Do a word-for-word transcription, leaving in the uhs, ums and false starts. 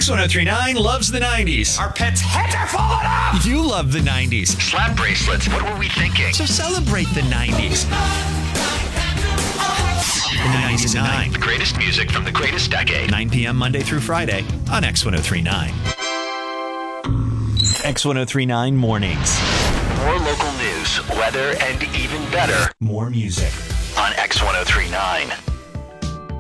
X ten thirty-nine loves the nineties. Our pets' heads are falling off! You love the nineties. Slap bracelets, what were we thinking? So celebrate the nineties. In the nineties and nine. The greatest music from the greatest decade. nine p.m. Monday through Friday on X ten thirty-nine. X ten thirty-nine mornings. More local news, weather, and even better. More music. On X ten thirty-nine.